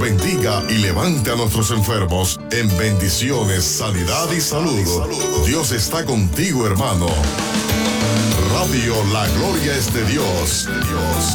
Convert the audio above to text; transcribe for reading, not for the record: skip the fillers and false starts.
bendiga y levante a nuestros enfermos en bendiciones, sanidad y salud. Dios está contigo, hermano. Radio La Gloria es de Dios.